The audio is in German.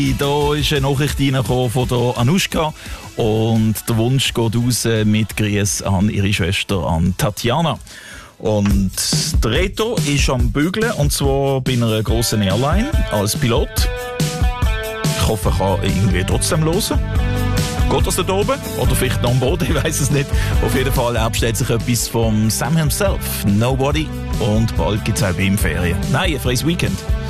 Da ist eine Nachricht reingekommen von der Anushka und der Wunsch geht raus mit Grüß an ihre Schwester, an Tatjana. Und der Reto ist am Bügeln, und zwar bei einer grossen Airline als Pilot. Ich hoffe, er kann irgendwie trotzdem hören. Geht das da oben? Oder vielleicht noch am Boden, ich weiss es nicht. Auf jeden Fall, er bestellt sich etwas vom Sam himself, Nobody. Und bald gibt es auch bei ihm Ferien. Nein, ein freies Weekend.